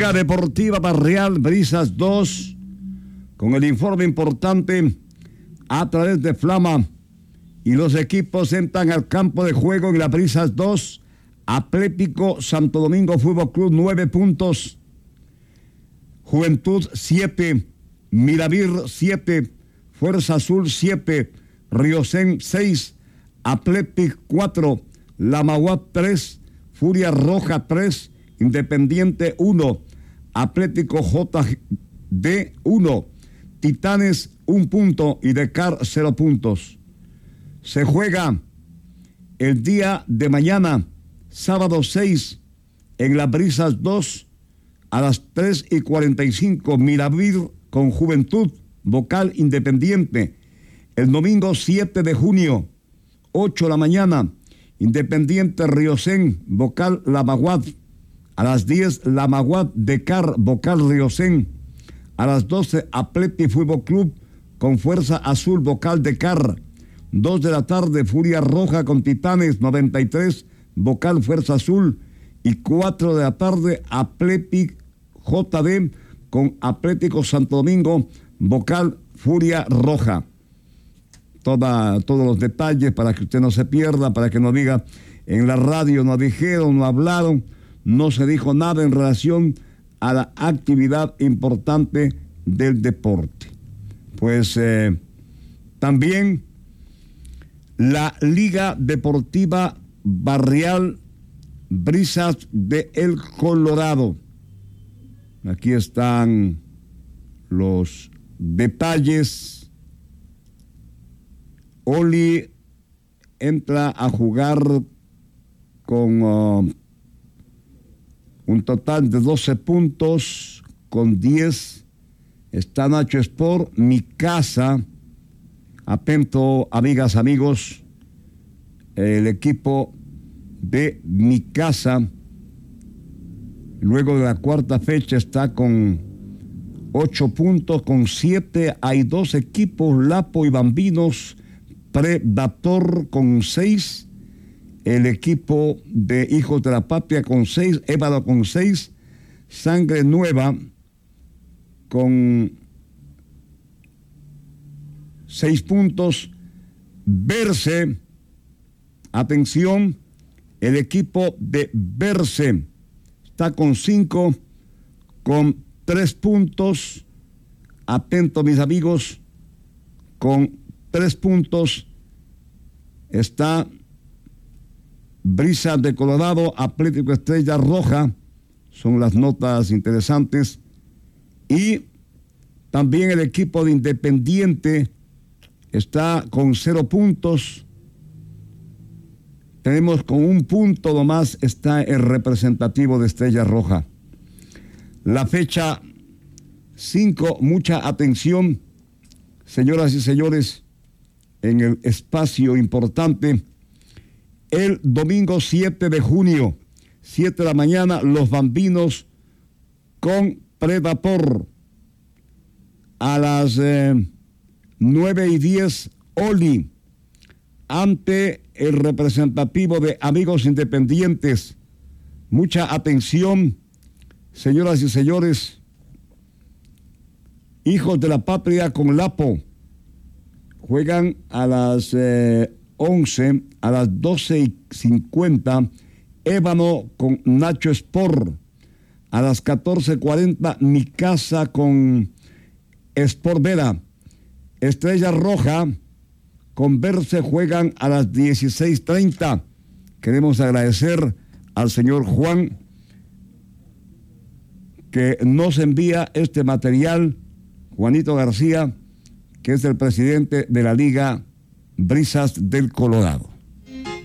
Liga Deportiva Barrial Brisas 2, con el informe importante a través de Flama. Y los equipos entran al campo de juego en la Brisas 2. Atlético Santo Domingo Fútbol Club 9 puntos. Juventud 7. Miramir 7. Fuerza Azul 7. Riocén 6. Atlético 4. Lamaguat 3. Furia Roja 3. Independiente 1. Atlético JD 1. Titanes 1 punto y Decar 0 puntos. Se juega el día de mañana, sábado 6, en las Brisas 2, a las 3:45, Miramir con Juventud, Vocal Independiente. El domingo 7 de junio, 8 de la mañana, Independiente Riocén, Vocal Lamaguat. A las 10, Lamaguat Decar, Vocal Riocén. A las 12, Atleti Fútbol Club con Fuerza Azul, Vocal Decar. 2 de la tarde, Furia Roja con Titanes 93, Vocal Fuerza Azul. Y 4 de la tarde, Atlético JD con Atlético Santo Domingo, Vocal Furia Roja. Todos los detalles para que usted no se pierda, para que no diga, en la radio no dijeron, no hablaron, no se dijo nada en relación a la actividad importante del deporte. Pues también la Liga Deportiva Barrial Brisas de El Colorado. Aquí están los detalles. Oli entra a jugar con un total de 12 puntos, con 10 está Nacho Sport, Mi Casa. Atento, amigas, amigos, el equipo de Mi Casa, luego de la cuarta fecha, está con 8 puntos, con 7 hay 2 equipos, Lapo y Bambinos, Predator con 6, el equipo de Hijos de la Patria con 6, Ébano con 6, Sangre Nueva con 6 puntos, Berce, atención, el equipo de Berce está con 5, con 3 puntos, atento mis amigos, con 3 puntos está Brisas de Colorado, Atlético Estrella Roja, son las notas interesantes, y también el equipo de Independiente está con 0 puntos. Tenemos con 1 punto nomás está el representativo de Estrella Roja. La fecha 5, mucha atención, señoras y señores, en el espacio importante. El domingo 7 de junio, 7 de la mañana, los Bambinos con Predator. A las 9:10, Oli ante el representativo de Amigos Independientes. Mucha atención, señoras y señores. Hijos de la Patria con Lapo juegan a las 11, a las 12:50, Ébano con Nacho Sport. A las 14:40, Mi Casa con Sport Vera. Estrella Roja con Berce juegan a las 16:30. Queremos agradecer al señor Juan que nos envía este material, Juanito García, que es el presidente de la Liga Brisas del Colorado.